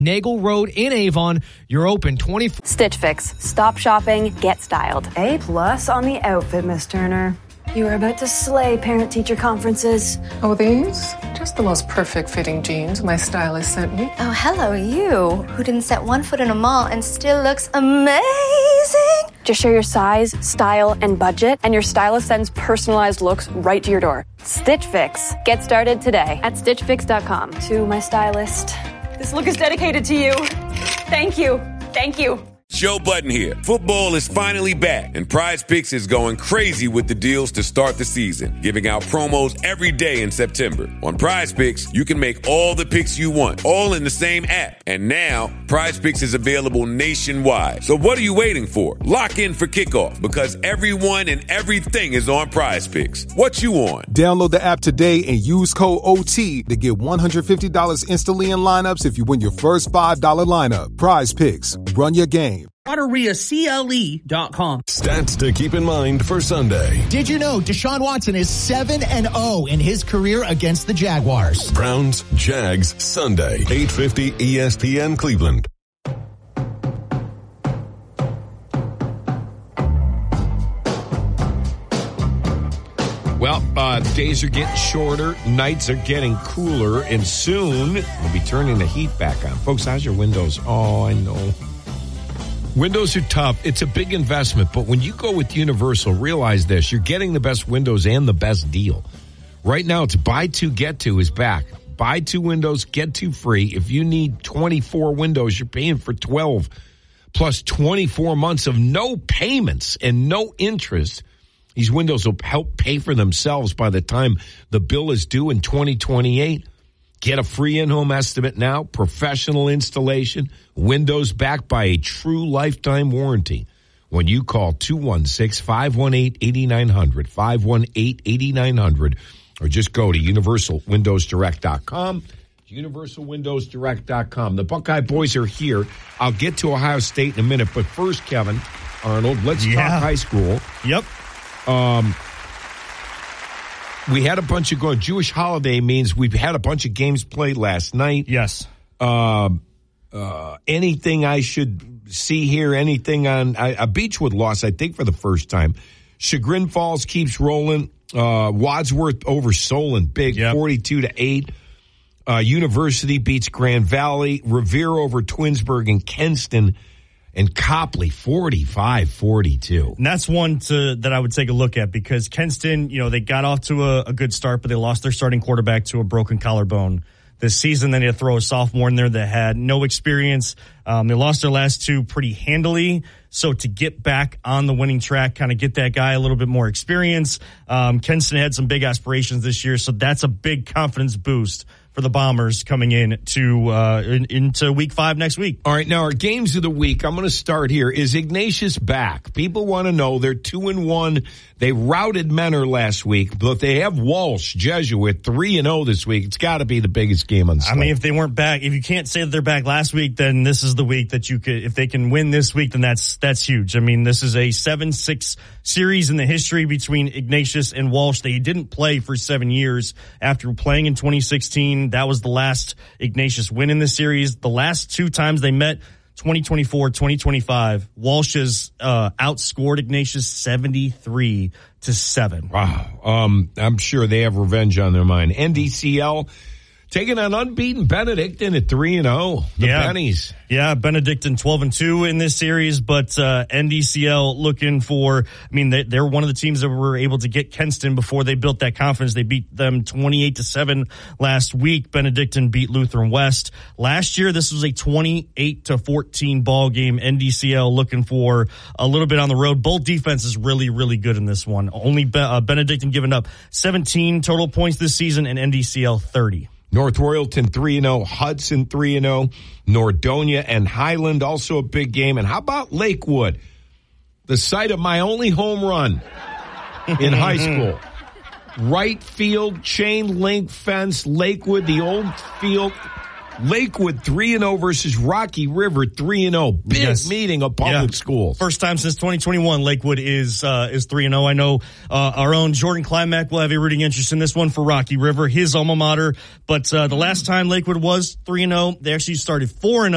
Nagel Road in Avon. You're open 24. Stitch Fix. Stop shopping, get styled. A+ on the outfit, Miss Turner. You are about to slay parent-teacher conferences. Oh, these? Just the most perfect fitting jeans my stylist sent me. Oh, hello, you, who didn't set one foot in a mall and still looks amazing. Just share your size, style, and budget, and your stylist sends personalized looks right to your door. Stitch Fix. Get started today at StitchFix.com. To my stylist, this look is dedicated to you. Thank you. Thank you. Joe Budden here. Football is finally back, and Prize Picks is going crazy with the deals to start the season, giving out promos every day in September. On Prize Picks, you can make all the picks you want, all in the same app. And now, Prize Picks is available nationwide. So what are you waiting for? Lock in for kickoff, because everyone and everything is on Prize Picks. What you on? Download the app today and use code OT to get $150 instantly in lineups if you win your first $5 lineup. Prize Picks. Run your game. LotteriaCLE.com. Stats to keep in mind for Sunday. Did you know Deshaun Watson is 7-0 in his career against the Jaguars? Browns, Jags, Sunday, 8:50 ESPN Cleveland. Well, days are getting shorter, nights are getting cooler, and soon we'll be turning the heat back on. Folks, how's your windows? Oh, I know. Windows are tough. It's a big investment, but when you go with Universal, realize this. You're getting the best windows and the best deal. Right now, it's buy two, get two is back. Buy two windows, get two free. If you need 24 windows, you're paying for 12, plus 24 months of no payments and no interest. These windows will help pay for themselves by the time the bill is due in 2028. Get a free in-home estimate now, professional installation, windows backed by a true lifetime warranty. When you call 216-518-8900, 518-8900, or just go to universalwindowsdirect.com, universalwindowsdirect.com. The Buckeye boys are here. I'll get to Ohio State in a minute, but first, Kevin Arnold, let's talk high school. Yep. We had a bunch of going. Jewish holiday means we've had a bunch of games played last night. Yes. Anything I should see here? Anything on a Beechwood loss? I think for the first time. Chagrin Falls keeps rolling. Wadsworth over Solon, big 42-8. University beats Grand Valley. Revere over Twinsburg and Kenston. And Copley, 45-42. And that's one that I would take a look at because Kenston, they got off to a good start, but they lost their starting quarterback to a broken collarbone this season. Then they had to throw a sophomore in there that had no experience. They lost their last two pretty handily. So to get back on the winning track, kind of get that guy a little bit more experience. Kenston had some big aspirations this year, so that's a big confidence boost for the Bombers coming into week 5 next week. All right, now our games of the week, I'm going to start here. Is Ignatius back? People want to know. They're 2-1. They routed Menor last week, but they have Walsh, Jesuit, 3-0 this week. It's got to be the biggest game on the slate. I mean, if they weren't back, if you can't say that they're back last week, then this is the week that you could, if they can win this week, then that's huge. I mean, this is a 7-6 series in the history between Ignatius and Walsh. They didn't play for 7 years after playing in 2016. That was the last Ignatius win in this series. The last 2 times they met, 2024, 2025, Walsh has outscored Ignatius 73-7. Wow. I'm sure they have revenge on their mind. NDCL taking on unbeaten Benedictine at 3-0. The Bennies. Yeah, Benedictine 12-2 in this series, but NDCL looking for, they're one of the teams that were able to get Kenston before they built that confidence. They beat them 28-7 last week. Benedictine beat Lutheran West. Last year, this was a 28-14 ball game. NDCL looking for a little bit on the road. Both defenses really, really good in this one. Only Benedictine giving up 17 total points this season and NDCL 30. North Royalton 3-0, Hudson 3-0, Nordonia and Highland also a big game. And how about Lakewood, the site of my only home run in high school? Right field, chain link fence, Lakewood, the old field. Lakewood 3-0 versus Rocky River 3-0. Big meeting of public schools. First time since 2021 Lakewood is 3-0. I know our own Jordan Climack will have a rooting interest in this one for Rocky River, his alma mater. But the last time Lakewood was 3-0, they actually started 4-0.